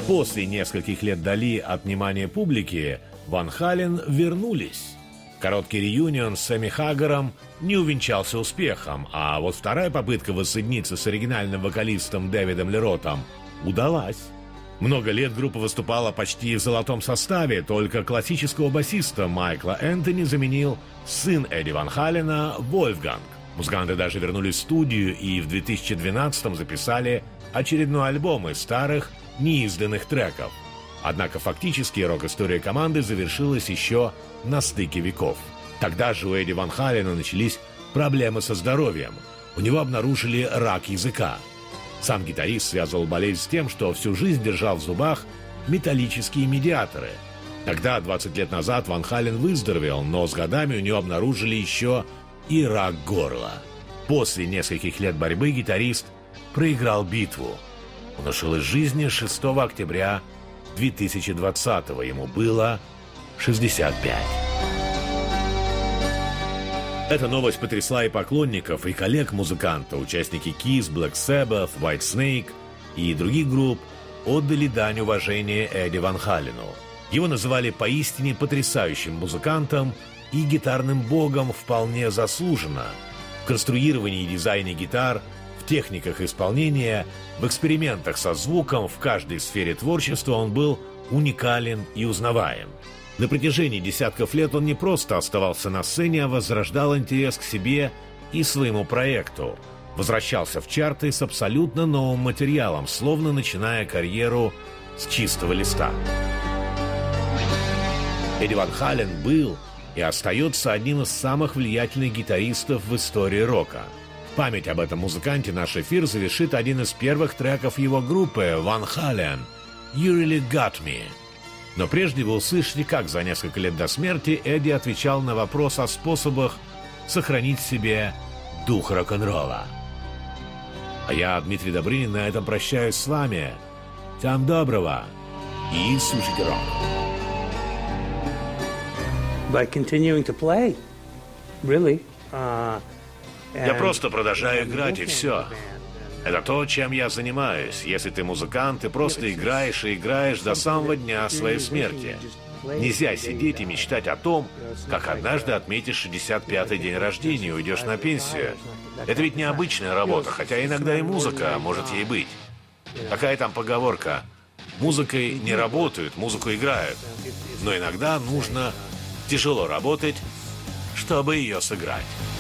После нескольких лет вдали от внимания публики Ван Хален вернулись. Короткий реюнион с Сэмми Хаггаром не увенчался успехом, а вот вторая попытка воссоединиться с оригинальным вокалистом Дэвидом Ли Ротом удалась. Много лет группа выступала почти в золотом составе, только классического басиста Майкла Энтони заменил сын Эдди Ван Халена Вольфганг. Музыканты даже вернулись в студию и в 2012-м записали очередной альбом из старых, неизданных треков. Однако фактически рок-история команды завершилась еще на стыке веков. Тогда же у Эдди Ван Халена начались проблемы со здоровьем. У него обнаружили рак языка. Сам гитарист связывал болезнь с тем, что всю жизнь держал в зубах металлические медиаторы. Тогда, 20 лет назад, Ван Хален выздоровел, но с годами у него обнаружили еще и рак горла. После нескольких лет борьбы гитарист проиграл битву. Он ушел из жизни 6 октября 2020-го. Ему было 65. Эта новость потрясла и поклонников, и коллег музыканта. Участники Kiss, Black Sabbath, White Snake и других групп отдали дань уважения Эдди Ван Халену. Его называли поистине потрясающим музыкантом и гитарным богом вполне заслуженно. В конструировании и дизайне гитар, в техниках исполнения, в экспериментах со звуком, в каждой сфере творчества он был уникален и узнаваем. На протяжении десятков лет он не просто оставался на сцене, а возрождал интерес к себе и своему проекту. Возвращался в чарты с абсолютно новым материалом, словно начиная карьеру с чистого листа. Эдди Ван Хален был и остается одним из самых влиятельных гитаристов в истории рока. В память об этом музыканте наш эфир завершит один из первых треков его группы «Ван Хален» «You Really Got Me». Но прежде вы услышите, как за несколько лет до смерти Эдди отвечал на вопрос о способах сохранить в себе дух рок-н-ролла. А я, Дмитрий Добрынин, на этом прощаюсь с вами. Всем доброго и слушайте рок. By continuing to play, really. Я просто продолжаю играть, и все. Это то, чем я занимаюсь. Если ты музыкант, ты просто играешь и играешь до самого дня своей смерти. Нельзя сидеть и мечтать о том, как однажды отметишь 65-й день рождения и уйдешь на пенсию. Это ведь необычная работа, хотя иногда и музыка может ей быть. Какая там поговорка? Музыкой не работают, музыку играют. Но иногда нужно тяжело работать, чтобы ее сыграть.